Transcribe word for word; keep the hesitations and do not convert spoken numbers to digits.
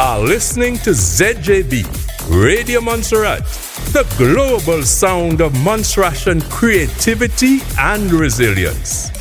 are listening to Z J B, Radio Montserrat, the global sound of Montserratian creativity and resilience.